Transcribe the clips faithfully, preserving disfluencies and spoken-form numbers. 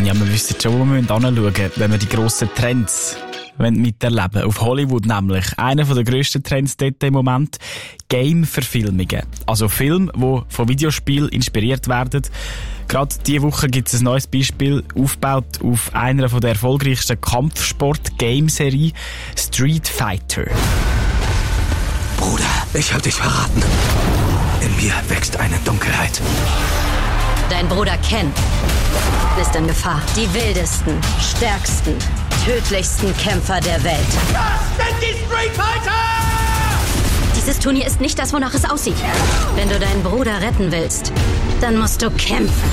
Ja, wir wissen schon, wo wir hinschauen, wenn wir die grossen Trends miterleben. Auf Hollywood nämlich. Einer der grössten Trends dort im Moment. Game-Verfilmungen. Also Filme, die von Videospielen inspiriert werden. Gerade diese Woche gibt es ein neues Beispiel, aufgebaut auf einer der erfolgreichsten Kampfsport-Game-Serie, Street Fighter. Bruder, ich hab dich verraten. In mir wächst eine Dunkelheit. Dein Bruder Ken ist in Gefahr. Die wildesten, stärksten, tödlichsten Kämpfer der Welt. Das sind die Street Fighter! Dieses Turnier ist nicht das, wonach es aussieht. Wenn du deinen Bruder retten willst, dann musst du kämpfen.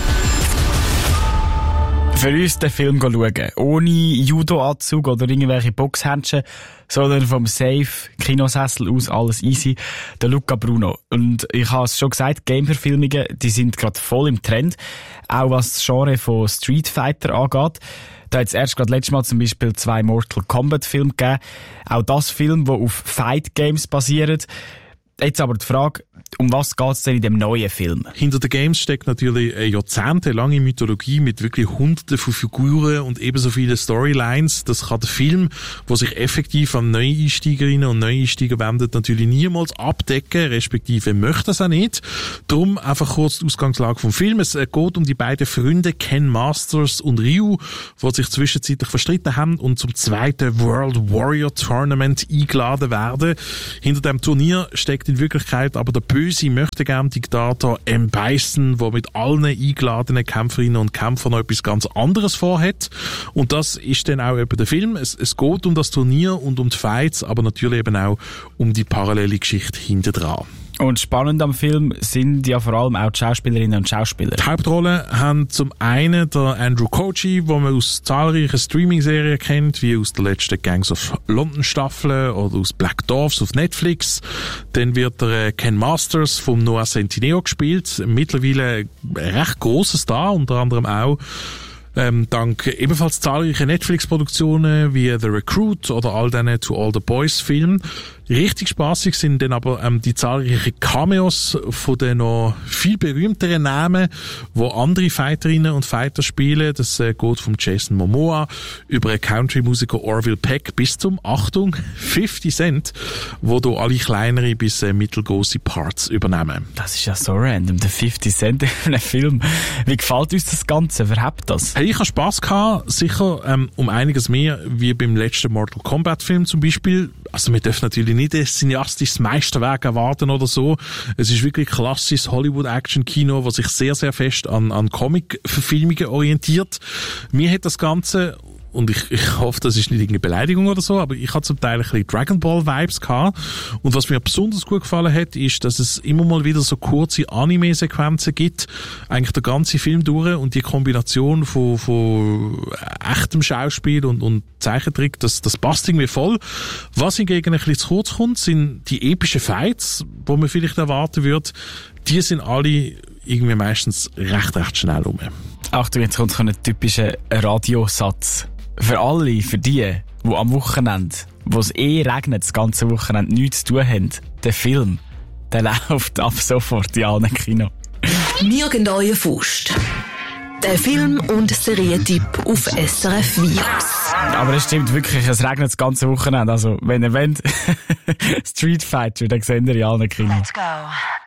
Für uns den Film schauen. Ohne Judo-Anzug oder irgendwelche Boxhändchen, sondern vom safe Kinosessel aus alles easy. Der Luca Bruno. Und ich habe es schon gesagt, Game-Verfilmungen, die sind gerade voll im Trend. Auch was das Genre von Street Fighter angeht. Da hat es erst gerade letztes Mal zum Beispiel zwei Mortal Kombat Filme gegeben. Auch das Film, das auf Fight Games basiert. Jetzt aber die Frage, um was geht es denn in dem neuen Film? Hinter den Games steckt natürlich eine jahrzehntelange Mythologie mit wirklich hunderten von Figuren und ebenso viele Storylines. Das kann der Film, der sich effektiv an Neueinsteigerinnen und Neueinsteiger wendet, natürlich niemals abdecken, respektive möchte es auch nicht. Darum einfach kurz die Ausgangslage vom Film. Es geht um die beiden Freunde Ken Masters und Ryu, die sich zwischenzeitlich verstritten haben und zum zweiten World Warrior Tournament eingeladen werden. Hinter dem Turnier steckt in Wirklichkeit aber der böse Möchtegern-Diktator M. Bison, der mit allen eingeladenen Kämpferinnen und Kämpfern noch etwas ganz anderes vorhat. Und das ist dann auch eben der Film. Es, es geht um das Turnier und um die Fights, aber natürlich eben auch um die parallele Geschichte hinter dran. Und spannend am Film sind ja vor allem auch die Schauspielerinnen und Schauspieler. Die Hauptrollen haben zum einen der Andrew Koji, den man aus zahlreichen Streaming-Serien kennt, wie aus der letzten Gangs of London Staffel oder aus Black Dwarfs auf Netflix. Dann wird der Ken Masters vom Noah Centineo gespielt. Mittlerweile ein recht grosser Star, unter anderem auch Ähm, dank ebenfalls zahlreicher Netflix-Produktionen wie The Recruit oder all diesen To All the Boys Filmen. Richtig spaßig sind dann aber ähm, die zahlreichen Cameos von den noch viel berühmteren Namen, wo andere Fighterinnen und Fighter spielen. Das äh, geht vom Jason Momoa über einen Country-Musiker Orville Peck bis zum, Achtung, fifty Cent, wo da alle kleinere bis äh, mittelgroße Parts übernehmen. Das ist ja so random, der fifty Cent in einem Film. Wie gefällt uns das Ganze? Wer hat das? Hey, ich habe Spass gehabt, sicher ähm, um einiges mehr wie beim letzten Mortal Kombat Film zum Beispiel. Also wir dürfen natürlich nicht ein cineastisches Meisterwerk erwarten oder so. Es ist wirklich klassisches Hollywood-Action-Kino, was sich sehr, sehr fest an, an Comic-Verfilmungen orientiert. Mir hat das Ganze, und ich, ich hoffe, das ist nicht irgendeine Beleidigung oder so, aber ich hatte zum Teil ein bisschen Dragon Ball Vibes gehabt. Und was mir besonders gut gefallen hat, ist, dass es immer mal wieder so kurze Anime-Sequenzen gibt, eigentlich der ganze Film durch, und die Kombination von, von echtem Schauspiel und, und Zeichentrick, das, das passt irgendwie voll. Was hingegen ein bisschen zu kurz kommt, sind die epischen Fights, die man vielleicht erwarten würde. Die sind alle irgendwie meistens recht, recht schnell rum. Achtung, jetzt kommt so ein typischer Radiosatz. Für alle, für die, die am Wochenende, wo es eh regnet, das ganze Wochenende nichts zu tun haben, der Film, der läuft ab sofort in allen Kino. Nirgendwo Faust. Der Film- und Serientipp auf S R F Virus. Aber es stimmt wirklich, es regnet das ganze Wochenende. Also, wenn ihr wollt, Street Fighter, dann seht ihr in allen Kinos. Let's go.